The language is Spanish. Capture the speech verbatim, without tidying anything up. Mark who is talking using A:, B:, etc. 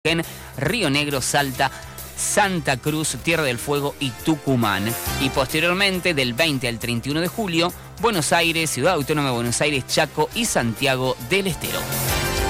A: en Río Negro, Salta, Santa Cruz, Tierra del Fuego y Tucumán. Y posteriormente, del veinte al treinta y uno de julio, Buenos Aires, Ciudad Autónoma de Buenos Aires, Chaco y Santiago del Estero.